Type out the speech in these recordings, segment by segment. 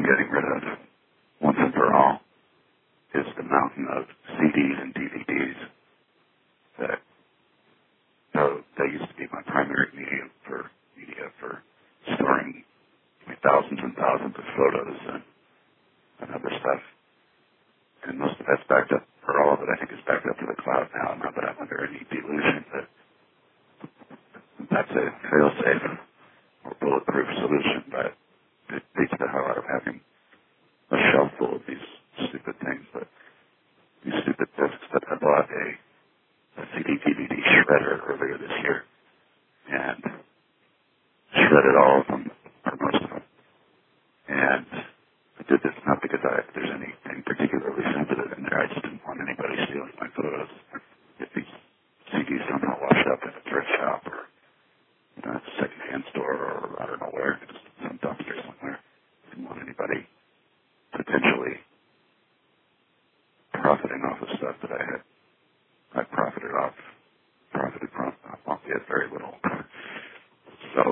I'm getting rid of once and for all is the mountain of CDs and DVDs that, that used to be my primary media for storing thousands and thousands of photos and other stuff. And most of that's backed up, or all of it I think is backed up to the cloud now, not that I'm under any delusion that that's a fail-safe or bulletproof solution, but it beats the hell out of having a shelf full of these stupid things, these stupid discs that I bought a CD DVD shredder earlier this year and shredded all of them, or most of them. And I did this not because there's anything particularly sensitive in there. I just didn't want anybody stealing my photos. If these CDs somehow washed up in a thrift shop or a secondhand store or I don't know where, just some dumpster somewhere. I didn't want anybody potentially profiting off of stuff that I profited from, albeit very little. So,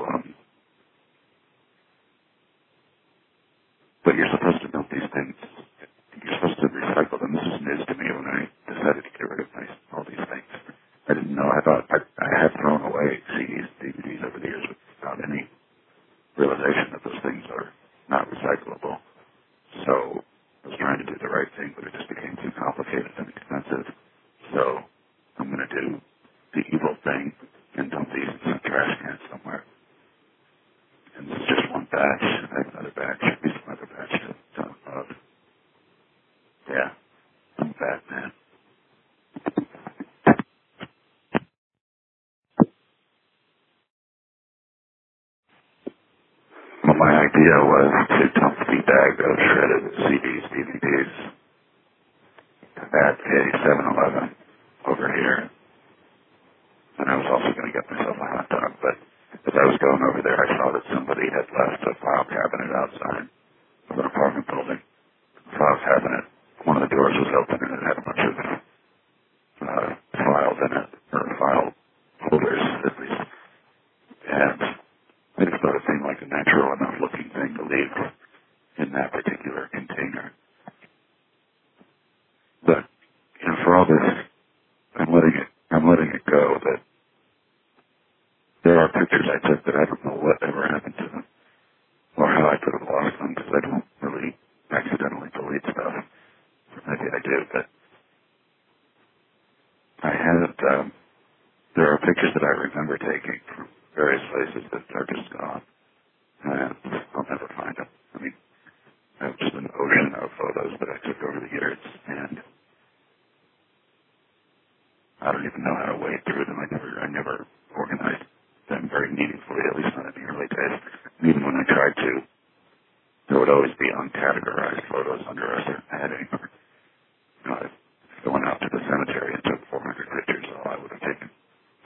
but you're supposed to dump these things. You're supposed to recycle them. This is news to me when I decided to get rid of all these things. I didn't know. I thought I had thrown away CDs, DVDs over the years without any realization that those things are not recyclable. So I was trying to do the right thing, but it just became too complicated and expensive. So I'm going to do the evil thing and dump these in some trash can somewhere. And this is just one batch. I have another batch. Maybe some other batch to dump of. Yeah, I'm a bad man. Well, my idea was to dump the bag of shredded CDs, DVDs at a 7-Eleven over here. And I was also going to get myself a hot dog, but as I was going over there, I saw that somebody had left a file cabinet outside of an apartment building. The file cabinet, one of the doors was open and it had a bunch of files in it, or file holders at least. And I just thought it seemed like a natural enough looking thing to leave in that particular container. But, for all this, I'm letting it go that there are pictures I took that I don't know what ever happened to them or how I could have lost them because I don't really accidentally delete stuff. Maybe I do, but I had, there are pictures that I remember taking from various places that are just gone, and I'll never find them. I mean, I have just an ocean of photos that I took over the years, and I don't even know how to wade through them. I never organized them very meaningfully, at least not in the early days. And even when I tried to, there would always be uncategorized photos under a certain heading or